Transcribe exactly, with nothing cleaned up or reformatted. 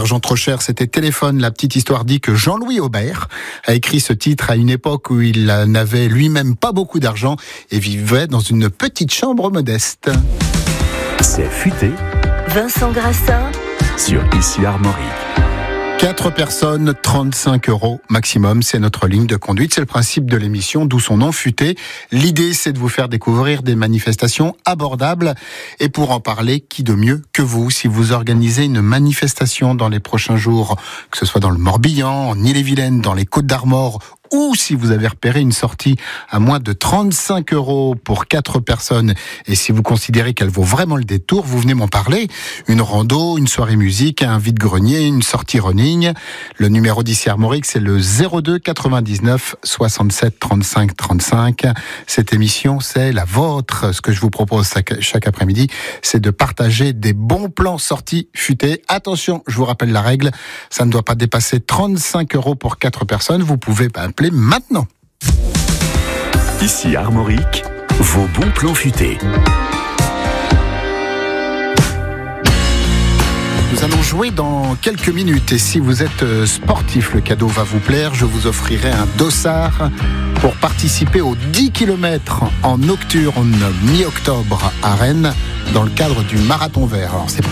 L'argent trop cher, c'était Téléphone. La petite histoire dit que Jean-Louis Aubert a écrit ce titre à une époque où il n'avait lui-même pas beaucoup d'argent et vivait dans une petite chambre modeste. C'est futé. Vincent Grassin Sur Ici Armorique. Quatre personnes, trente-cinq euros maximum, c'est notre ligne de conduite. C'est le principe de l'émission, d'où son nom futé. L'idée, c'est de vous faire découvrir des manifestations abordables. Et pour en parler, qui de mieux que vous, si vous organisez une manifestation dans les prochains jours, que ce soit dans le Morbihan, en Ille-et-Vilaine, dans les Côtes-d'Armor, ou si vous avez repéré une sortie à moins de trente-cinq euros pour quatre personnes, et si vous considérez qu'elle vaut vraiment le détour, vous venez m'en parler. Une rando, une soirée musique, un vide-grenier, une sortie running. Le numéro d'Ici Armorique, c'est le zéro deux quatre-vingt-dix-neuf soixante-sept trente-cinq trente-cinq. Cette émission, c'est la vôtre. Ce que je vous propose chaque après-midi, c'est de partager des bons plans sortis futés. Attention, je vous rappelle la règle, ça ne doit pas dépasser trente-cinq euros pour quatre personnes. Vous pouvez bah, appeler maintenant. Ici Armorique, vos bons plans futés. Nous allons jouer dans quelques minutes et si vous êtes sportif, le cadeau va vous plaire. Je vous offrirai un dossard pour participer aux dix kilomètres en nocturne mi-octobre à Rennes dans le cadre du Marathon Vert. Alors c'est pas